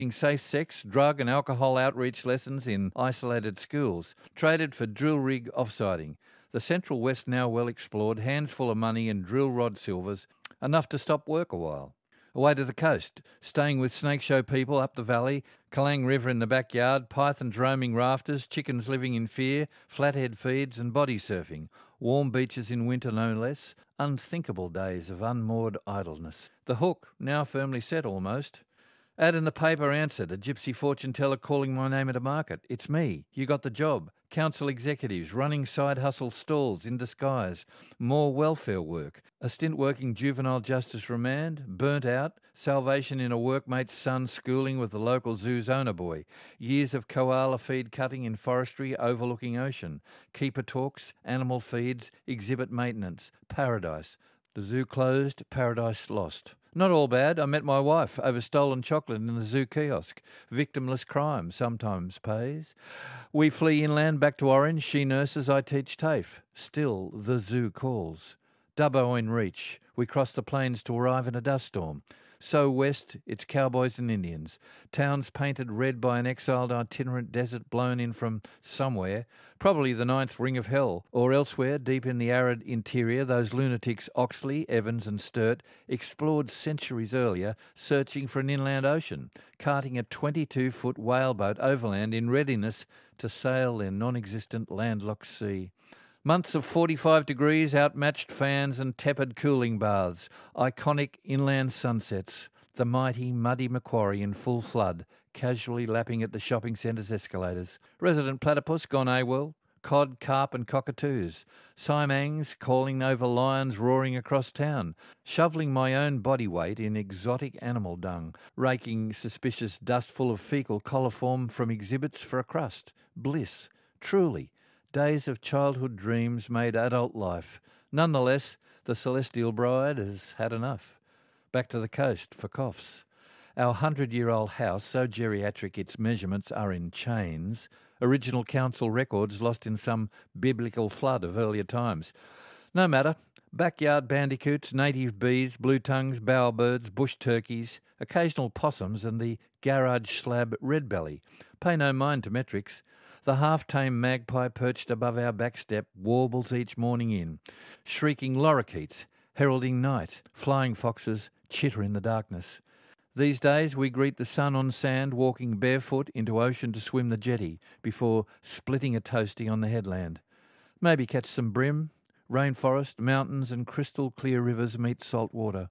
safe sex, drug and alcohol outreach lessons in isolated schools, traded for drill rig offsiding. The Central West now well explored, hands full of money and drill rod silvers, enough to stop work a while. Away to the coast, staying with snake show people up the valley, Kalang River in the backyard, pythons roaming rafters, chickens living in fear, flathead feeds and body surfing, warm beaches in winter no less, unthinkable days of unmoored idleness. The hook, now firmly set almost. Ad in the paper answered, a gypsy fortune teller calling my name at a market. It's me, you got the job. Council executives, running side hustle stalls in disguise, more welfare work, a stint working juvenile justice remand, burnt out, salvation in a workmate's son's schooling with the local zoo's owner boy, years of koala feed cutting in forestry overlooking ocean, keeper talks, animal feeds, exhibit maintenance, paradise. The zoo closed, paradise lost. Not all bad. I met my wife over stolen chocolate in the zoo kiosk. Victimless crime sometimes pays. We flee inland back to Orange. She nurses, I teach TAFE. Still, the zoo calls. Dubbo in reach. We cross the plains to arrive in a dust storm. So west, it's cowboys and Indians. Towns painted red by an exiled itinerant desert blown in from somewhere, probably the ninth ring of hell, or elsewhere deep in the arid interior, those lunatics Oxley, Evans and Sturt explored centuries earlier, searching for an inland ocean, carting a 22-foot whaleboat overland in readiness to sail their non-existent landlocked sea. Months of 45 degrees, outmatched fans and tepid cooling baths, iconic inland sunsets, the mighty muddy Macquarie in full flood, casually lapping at the shopping centre's escalators, resident platypus gone AWOL, cod, carp and cockatoos, simangs calling over lions roaring across town, shoveling my own body weight in exotic animal dung, raking suspicious dust full of faecal coliform from exhibits for a crust. Bliss, truly. Days of childhood dreams made adult life. Nonetheless, the celestial bride has had enough. Back to the coast for coughs. Our 100-year-old house, so geriatric its measurements are in chains, original council records lost in some biblical flood of earlier times. No matter. Backyard bandicoots, native bees, blue tongues, bowerbirds, bush turkeys, occasional possums and the garage slab redbelly. Pay no mind to metrics. The half-tame magpie perched above our back step warbles each morning in, shrieking lorikeets, heralding night, flying foxes chitter in the darkness. These days we greet the sun on sand, walking barefoot into ocean to swim the jetty before splitting a toasty on the headland. Maybe catch some bream, rainforest, mountains and crystal clear rivers meet salt water.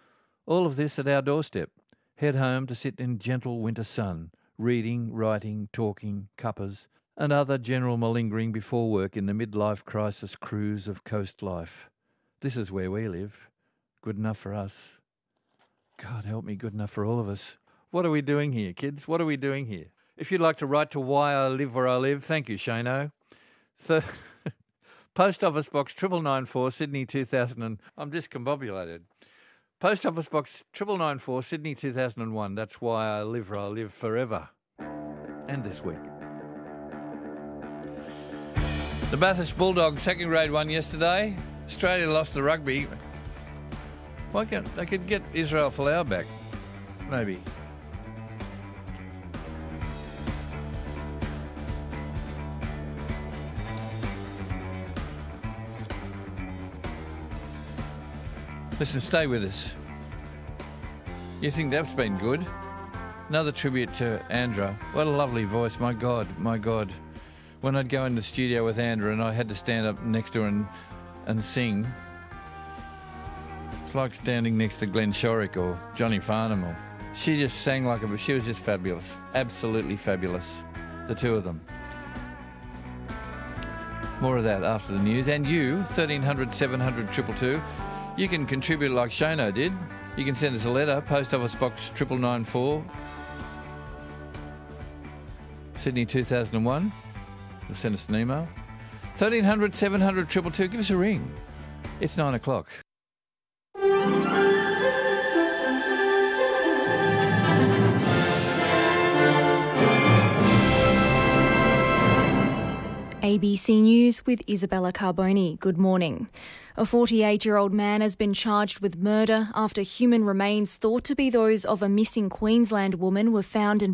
All of this at our doorstep. Head home to sit in gentle winter sun, reading, writing, talking, cuppers, and other general malingering before work in the midlife crisis cruise of coast life. This is where we live. Good enough for us. God help me, good enough for all of us. What are we doing here, kids? What are we doing here? If you'd like to write to Why I Live Where I Live, thank you, Shano. Post Office Box 9994, Sydney 2000. I'm discombobulated. Post Office Box 9994, Sydney 2001. That's Why I Live Where I Live forever. And this week. The Bathurst Bulldogs second grade won yesterday. Australia lost the rugby. Why can't they could get Israel Folau back? Maybe. Listen, stay with us. You think that's been good? Another tribute to Andra. What a lovely voice, my God, my God. When I'd go in the studio with Andra and I had to stand up next to her and sing, it's like standing next to Glenn Shorrock or Johnny Farnham. She just sang like she was just fabulous, absolutely fabulous, the two of them. More of that after the news. And you, 1300 700 222, you can contribute like Shano did. You can send us a letter, Post Office Box 9994, Sydney 2001. You'll send us an email. 1300 700 222. Give us a ring. It's 9 o'clock. ABC News with Isabella Carboni. Good morning. A 48-year-old man has been charged with murder after human remains thought to be those of a missing Queensland woman were found and